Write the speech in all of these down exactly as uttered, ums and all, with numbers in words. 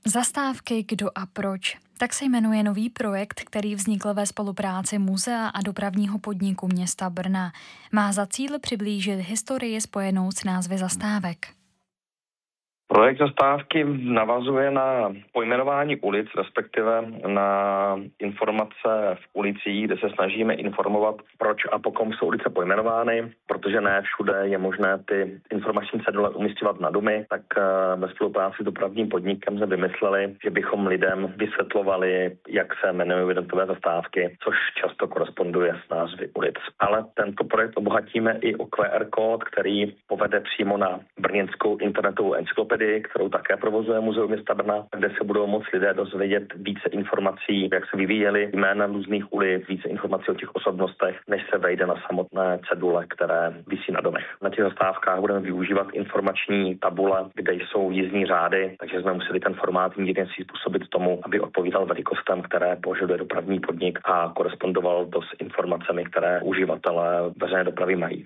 Zastávky, kdo a proč. Tak se jmenuje nový projekt, který vznikl ve spolupráci muzea a dopravního podniku města Brna. Má za cíl přiblížit historii spojenou s názvy zastávek. Projekt zastávky navazuje na pojmenování ulic, respektive na informace v ulicích, kde se snažíme informovat, proč a po kom jsou ulice pojmenovány, protože ne všude je možné ty informační cedule umístěvat na domy, tak ve spolupráci s dopravním podnikem jsme vymysleli, že bychom lidem vysvětlovali, jak se jmenují jednotlivé zastávky, což často koresponduje s názvy ulic. Ale tento projekt obohatíme i o Q R kód, který povede přímo na brněnskou internetovou encyklopedii, kterou také provozuje Muzeum města Brna, kde se budou moct lidé dozvědět více informací, jak se vyvíjely jména různých ulic, více informací o těch osobnostech, než se vejde na samotné cedule, které visí na domech. Na těch zastávkách budeme využívat informační tabule, kde jsou jízdní řády, takže jsme museli ten formát někdy způsobit tomu, aby odpovídal velikostem, které požaduje dopravní podnik a korespondoval to s informacemi, které uživatelé veřejné dopravy mají.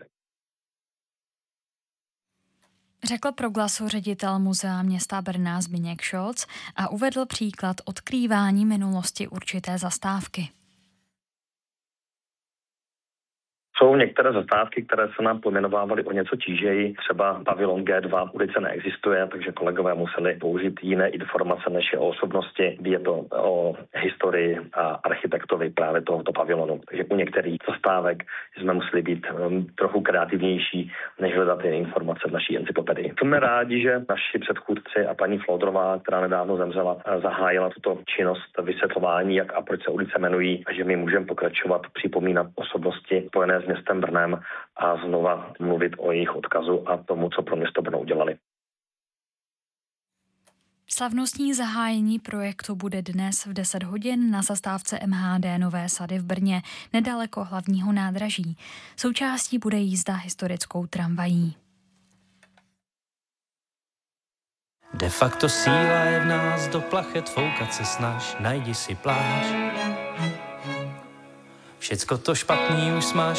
Řekl pro Glasu ředitel Muzea města Brna Zbyněk Šolc a uvedl příklad odkrývání minulosti určité zastávky. Jsou některé zastávky, které se nám pojmenovávaly o něco tížeji, třeba pavilon G dva, ulice neexistuje, takže kolegové museli použít jiné informace než je o osobnosti, je to o historii a architektovi právě tohoto pavilonu. Takže u některých zastávek jsme museli být um, trochu kreativnější, než hledat jen informace v naší encyklopedii. Jsme rádi, že naši předchůdci a paní Flodrová, která nedávno zemřela, zahájila tuto činnost vysvětlování, jak a proč se ulice jmenují, a že my můžeme pokračovat, připomínat osobnosti spojené s městem Brnem a znova mluvit o jejich odkazu a tomu, co pro město Brno udělali. Slavnostní zahájení projektu bude dnes v deset hodin na zastávce M H D Nové Sady v Brně, nedaleko hlavního nádraží. Součástí bude jízda historickou tramvají. De facto síla je v nás, do plachet foukat se snaž, najdi si pláž. Všecko to špatný už smáš.